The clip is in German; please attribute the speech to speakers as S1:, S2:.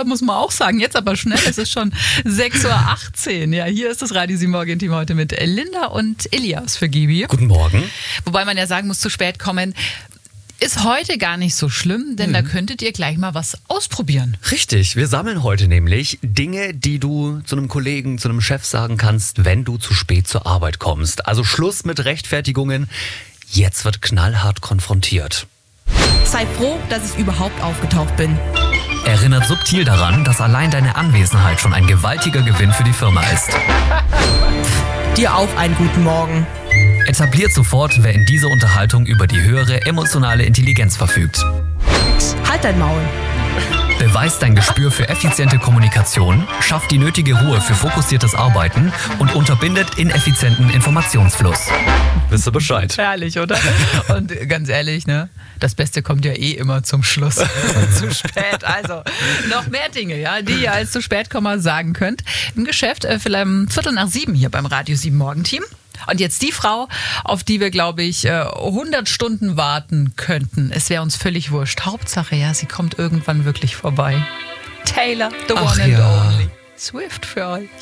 S1: Uhr, muss man auch sagen. Jetzt aber schnell, es ist schon 6:18 Uhr. Ja, hier ist das Radio 7 Morgen-Team heute mit Linda und Elias für Gibi.
S2: Guten Morgen.
S1: Wobei man ja sagen muss, zu spät kommen ist heute gar nicht so schlimm, denn da könntet ihr gleich mal was ausprobieren.
S2: Richtig, wir sammeln heute nämlich Dinge, die du zu einem Kollegen, zu einem Chef sagen kannst, wenn du zu spät zur Arbeit kommst. Also Schluss mit Rechtfertigungen. Jetzt wird knallhart konfrontiert.
S3: Sei froh, dass ich überhaupt aufgetaucht bin.
S4: Erinnert subtil daran, dass allein deine Anwesenheit schon ein gewaltiger Gewinn für die Firma ist.
S3: Dir auch einen guten Morgen.
S4: Etabliert sofort, wer in dieser Unterhaltung über die höhere emotionale Intelligenz verfügt.
S3: Halt dein Maul.
S4: Beweist dein Gespür für effiziente Kommunikation, schafft die nötige Ruhe für fokussiertes Arbeiten und unterbindet ineffizienten Informationsfluss.
S2: Wisst ihr Bescheid?
S1: Herrlich, oder? Und ganz ehrlich, ne? Das Beste kommt ja immer zum Schluss. Zu spät. Also noch mehr Dinge, ja, die ihr als zu spät kommen sagen könnt. Im Geschäft vielleicht 6:45 hier beim Radio 7 Morgen-Team. Und jetzt die Frau, auf die wir, glaube ich, 100 Stunden warten könnten. Es wäre uns völlig wurscht. Hauptsache, ja, sie kommt irgendwann wirklich vorbei. Taylor, the one and only. Swift für euch.